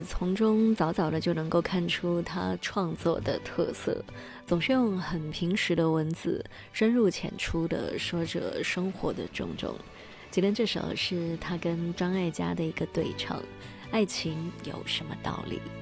从中早早的就能够看出他创作的特色，总是用很平实的文字，深入浅出的说着生活的种种。今天这首是他跟张艾嘉的一个对唱，爱情有什么道理？